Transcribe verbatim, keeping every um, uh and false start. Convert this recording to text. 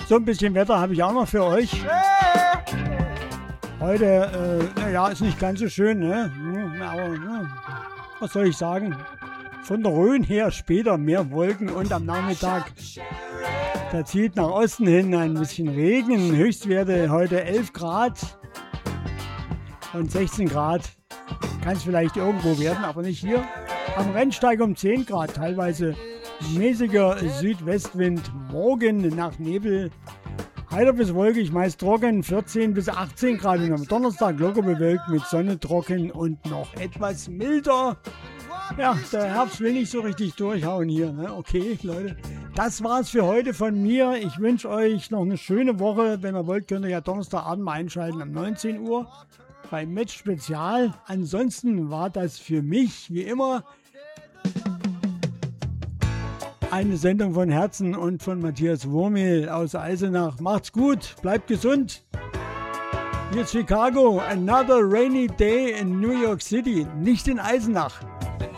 So ein bisschen Wetter habe ich auch noch für euch. Heute, äh, naja, ist nicht ganz so schön, ne? Aber, ne? Was soll ich sagen? Von der Rhön her später mehr Wolken und am Nachmittag, da zieht nach Osten hin ein bisschen Regen. Höchstwerte heute elf Grad und sechzehn Grad. Kann es vielleicht irgendwo werden, aber nicht hier. Am Rennsteig um zehn Grad, teilweise mäßiger Südwestwind. Morgen nach Nebel, heiter bis wolkig, meist trocken, vierzehn bis achtzehn Grad. Und am Donnerstag locker bewölkt mit Sonne, trocken und noch etwas milder. Ja, der Herbst will nicht so richtig durchhauen hier, ne? Okay, Leute, das war's für heute von mir. Ich wünsche euch noch eine schöne Woche. Wenn ihr wollt, könnt ihr ja Donnerstagabend mal einschalten um neunzehn Uhr beim Match Spezial. Ansonsten war das für mich, wie immer, eine Sendung von Herzen und von Matthias Wurmel aus Eisenach. Macht's gut, bleibt gesund. Hier ist Chicago, another rainy day in New York City, nicht in Eisenach.